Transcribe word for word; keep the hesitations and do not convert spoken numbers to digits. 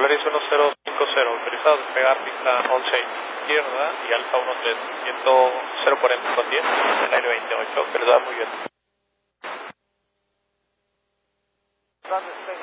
Polaris uno cero cinco cero, autorizado a despegar pista once izquierda y Alfa uno tres, cero cuarenta con diez, el aire veintiocho, verdad, muy bien.